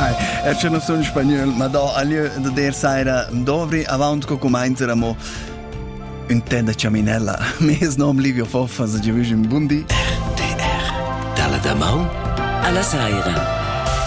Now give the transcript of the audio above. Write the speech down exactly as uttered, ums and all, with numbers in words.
Dai, e c'è non sono in spagnolo, ma do all'io da der saira dovri avanti co cominciamo un tè da ciaminella. Mes nom Livio Foffa, se ci vuoi un buondì. R T R, dalla Damon alla Saira.